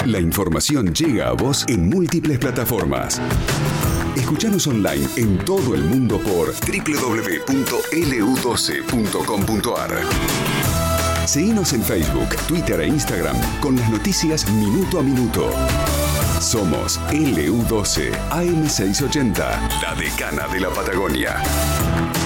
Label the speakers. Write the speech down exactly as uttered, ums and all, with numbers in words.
Speaker 1: La información llega a vos en múltiples plataformas. Escuchanos online en todo el mundo por doble u doble u doble u punto ele u doce punto com punto ar. Seguinos en Facebook, Twitter e Instagram con las noticias minuto a minuto. Somos ele u doce A M seiscientos ochenta, la decana de la Patagonia.